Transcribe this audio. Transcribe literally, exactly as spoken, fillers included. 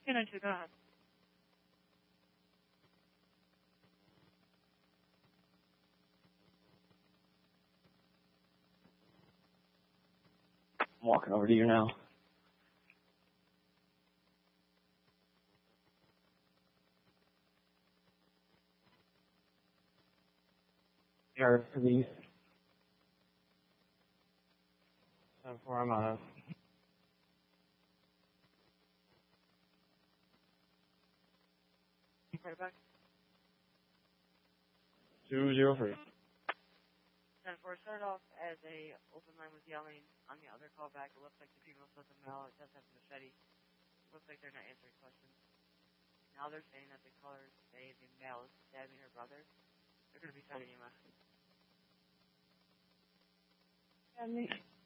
ten two, go ahead. I'm walking over to you now. Here for these. So for I'm uh Right back. two zero three. ten four, started off as a open line with yelling. On the other callback, it looks like the female says a male. It does have a machete. It looks like they're not answering questions. Now they're saying that the callers say the male is stabbing her brother. They're going to be sending him a... Yeah, me.